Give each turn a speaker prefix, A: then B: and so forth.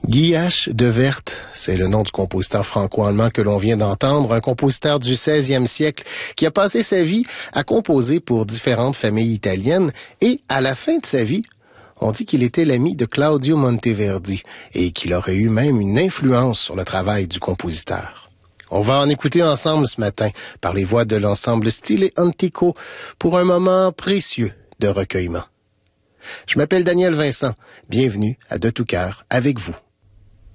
A: Guy H. de Werth, c'est le nom du compositeur franco-allemand que l'on vient d'entendre, un compositeur du 16e siècle qui a passé sa vie à composer pour différentes familles italiennes et, à la fin de sa vie, on dit qu'il était l'ami de Claudio Monteverdi et qu'il aurait eu même une influence sur le travail du compositeur. On va en écouter ensemble ce matin par les voix de l'ensemble Stile Antico pour un moment précieux de recueillement. Je m'appelle Daniel Vincent. Bienvenue à De tout cœur avec vous.